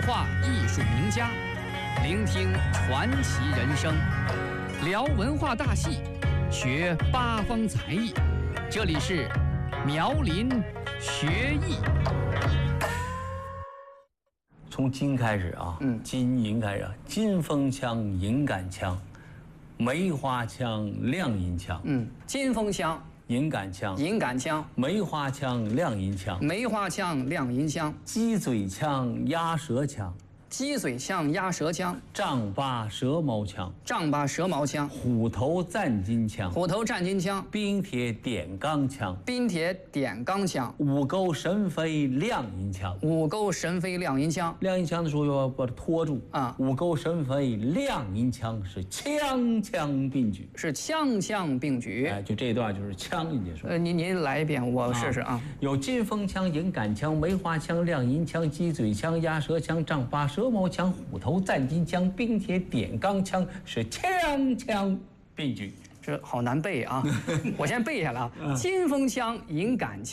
话艺术名家，聆听传奇人生，聊文化大戏，学八方才艺。这里是苗林学艺。 从金开始啊，金银开始，金风腔、银杆腔，梅花腔、亮银腔， 金风腔、 银杆腔、 银杆腔、 梅花腔、亮银腔， 梅花腔、亮银腔、 鸡嘴腔、鸭舌腔， 鸡嘴腔、鸭舌腔、 丈八蛇矛腔、 丈八蛇矛腔、 虎头战金腔、 虎头战金腔、 冰铁点钢腔、 冰铁点钢腔、 五钩神飞亮银腔。 五钩神飞亮银腔。 亮银腔的时候要把它拖住啊， 五钩神飞亮银腔是枪枪并举， 是枪枪并举。 哎，就这一段就是枪音结束。 您来一遍，我试试啊。 有金风腔、银杆腔、梅花腔、亮银腔、鸡嘴腔、鸭舌腔、丈八蛇矛腔、虎头战金腔、冰铁点钢腔，是枪枪并举。 这好难背啊！我先背下来啊。金风腔、银杆腔。